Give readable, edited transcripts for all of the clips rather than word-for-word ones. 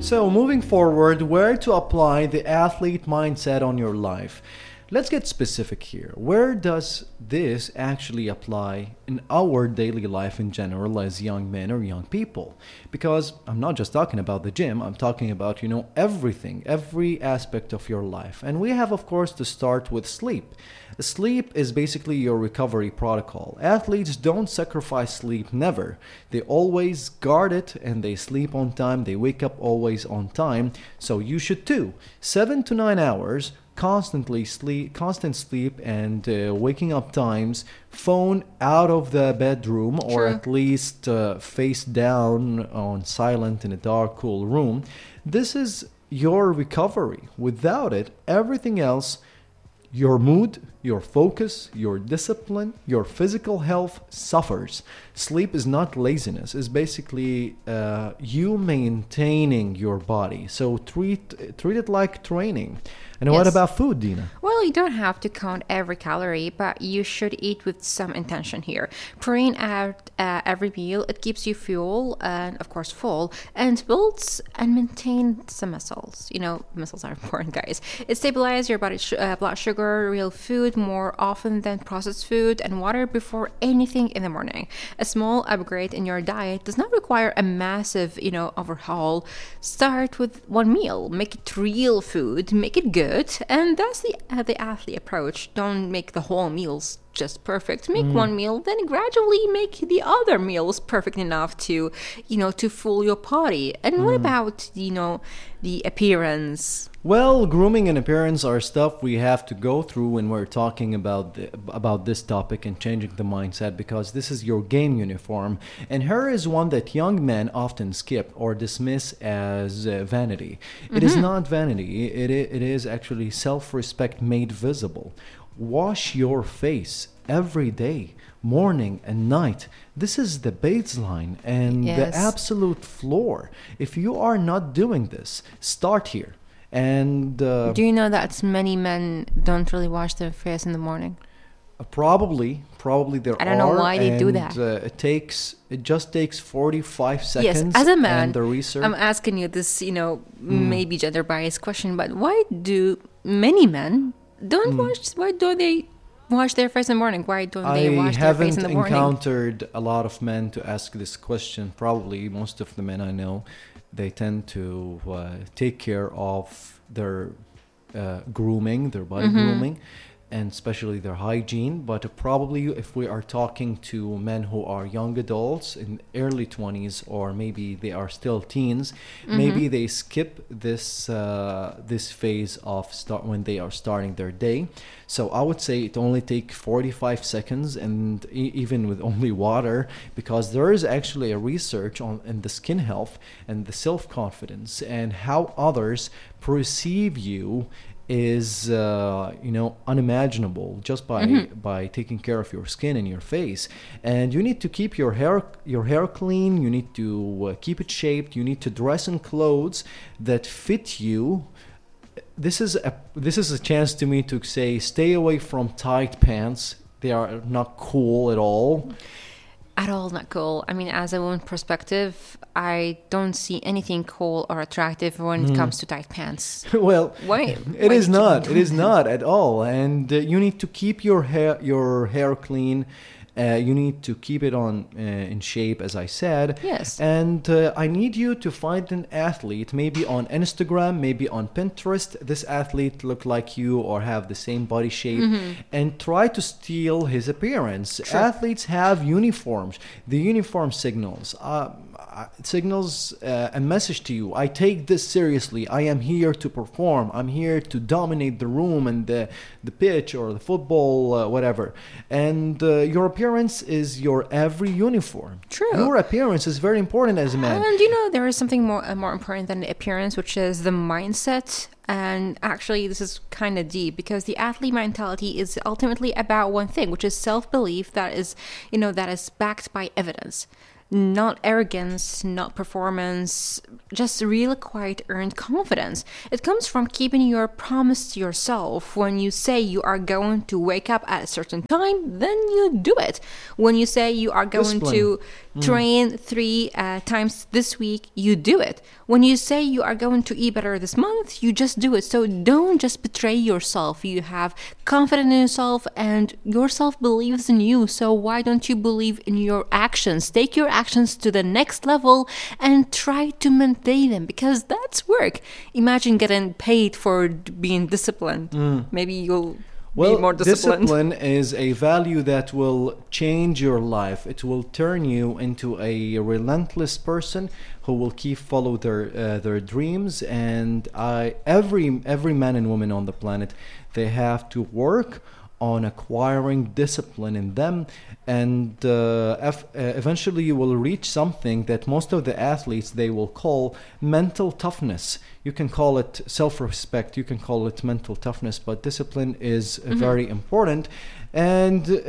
So, moving forward, where to apply the athlete mindset on your life? Let's get specific here. Where does this actually apply in our daily life in general as young men or young people? Because I'm not just talking about the gym, I'm talking about, everything, every aspect of your life. And we have, of course, to start with sleep. Sleep is basically your recovery protocol. Athletes don't sacrifice sleep, never. They always guard it and they sleep on time. They wake up always on time. So you should too. 7 to 9 hours, constant sleep and waking up times, phone out of the bedroom or True. at least face down on silent in a dark, cool room. This is your recovery. Without it, everything else, your mood, your focus, your discipline, your physical health suffers. Sleep is not laziness. It's basically you maintaining your body. So treat it like training. And what Yes. about food, Dina? Well, you don't have to count every calorie, but you should eat with some intention here. Praying at every meal, it keeps you fuel and, of course, full, and builds and maintains the muscles. Muscles are important, guys. It stabilizes your body's blood sugar, real food more often than processed food, and water before anything in the morning. A small upgrade in your diet does not require a massive, overhaul. Start with one meal. Make it real food. Make it good. And that's the athlete approach. Don't make the whole meals just perfect. Make one meal, then gradually make the other meals perfect enough to fool your body. And what about, the appearance? Well, grooming and appearance are stuff we have to go through when we're talking about this topic and changing the mindset, because this is your game uniform, and here is one that young men often skip or dismiss as vanity. It is not vanity. It is actually self-respect made visible. Wash your face every day, morning and night. This is the baseline and the Yes. absolute floor. If you are not doing this, start here. And Do you know that many men don't really wash their face in the morning? probably there are. I don't know why they do and, that. It just takes 45 seconds. Yes, as a man, and the research. I'm asking you this, maybe gender biased question, but why do many men don't wash? Why don't they wash their face in the morning? Why don't they wash their face in the morning? I haven't encountered a lot of men to ask this question. Probably most of the men I know, they tend to take care of their grooming, their body grooming, and especially their hygiene. But probably if we are talking to men who are young adults in early 20s, or maybe they are still teens, maybe they skip this phase of when they are starting their day. So I would say it only takes 45 seconds, and even with only water, because there is actually a research in the skin health and the self-confidence and how others perceive you is unimaginable just by taking care of your skin and your face. And you need to keep your hair clean. You need to keep it shaped. You need to dress in clothes that fit you. This is a chance to me to say, stay away from tight pants. They are not cool at all. At all not cool. I mean, as a woman perspective, I don't see anything cool or attractive when it comes to tight pants. Well, Why? It Why is did you not. do It is that? not at all. And you need to keep your hair clean. You need to keep it on in shape, as I said. Yes. And I need you to find an athlete, maybe on Instagram, maybe on Pinterest. This athlete look like you or have the same body shape, and try to steal his appearance. Sure. Athletes have uniforms. The uniform signals a message to you. I take this seriously. I am here to perform. I'm here to dominate the room and the pitch or the football, whatever. And your appearance is your every uniform. True. Your appearance is very important as a man. And there is something more important than the appearance, which is the mindset. And actually, this is kind of deep, because the athlete mentality is ultimately about one thing, which is self-belief that is backed by evidence. Not arrogance, not performance, just real quiet earned confidence. It comes from keeping your promise to yourself. When you say you are going to wake up at a certain time, then you do it. When you say you are going Discipline. to train 3 times this week, you do it. When you say you are going to eat better this month, you just do it. So don't just betray yourself. You have confidence in yourself and yourself believes in you. So why don't you believe in your actions? Take your actions to the next level and try to maintain them, because that's work. Imagine getting paid for being disciplined. Maybe you'll be more disciplined. Discipline is a value that will change your life. It will turn you into a relentless person who will keep follow their dreams. And every man and woman on the planet, they have to work on acquiring discipline in them, and eventually you will reach something that most of the athletes, they will call mental toughness. You can call it self-respect, you can call it mental toughness, but discipline is very important. And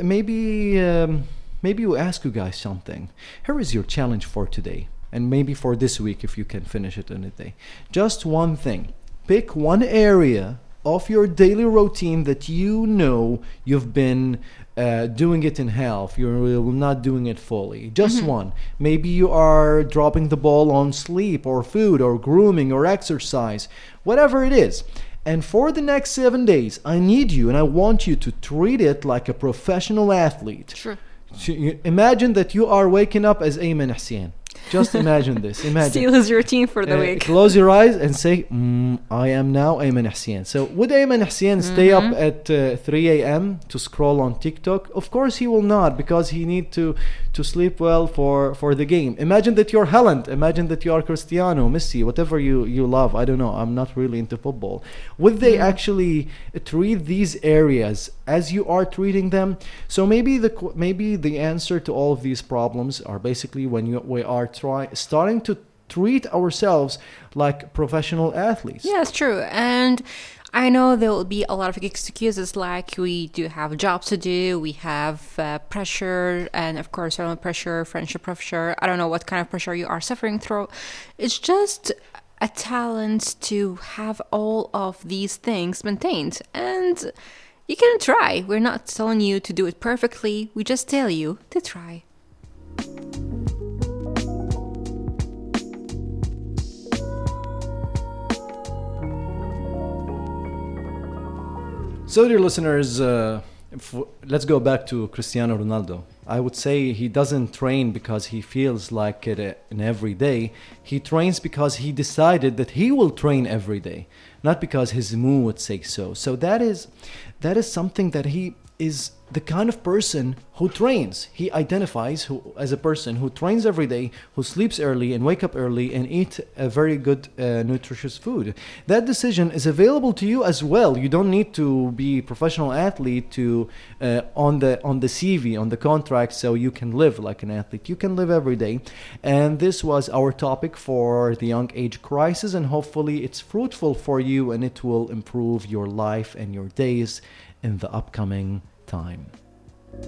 maybe you ask you guys something. Here is your challenge for today, and maybe for this week if you can finish it in a day. Just one thing. Pick one area of your daily routine that you know you've been doing it in half, you're not doing it fully. Just one. Maybe you are dropping the ball on sleep or food or grooming or exercise, whatever it is. And for the next 7 days, I need you and I want you to treat it like a professional athlete. Sure. Imagine that you are waking up as Ayman Hussein. Just imagine this. Imagine. Steal his routine for the week. Close your eyes and say, I am now Ayman Hussein. So would Ayman Hussein stay up at 3 a.m. to scroll on TikTok? Of course he will not, because he need to sleep well for the game. Imagine that you're Haaland. Imagine that you are Cristiano, Messi, whatever you love. I don't know. I'm not really into football. Would they actually treat these areas as you are treating them? So maybe the answer to all of these problems are basically when we are starting to treat ourselves like professional athletes. Yeah, it's true. And I know there will be a lot of excuses, like we do have jobs to do, we have pressure, and of course family pressure, friendship pressure. I don't know what kind of pressure you are suffering through. It's just a talent to have all of these things maintained. And you can try. We're not telling you to do it perfectly. We just tell you to try. So, dear listeners, let's go back to Cristiano Ronaldo. I would say he doesn't train because he feels like it in every day. He trains because he decided that he will train every day, not because his mood says so. So that is something that he is the kind of person who trains. He identifies as a person who trains every day, who sleeps early and wake up early and eat a very good nutritious food. That decision is available to you as well. You don't need to be a professional athlete to on the CV, on the contract, so you can live like an athlete. You can live every day. And this was our topic for the young age crisis, and hopefully it's fruitful for you and it will improve your life and your days in the upcoming time.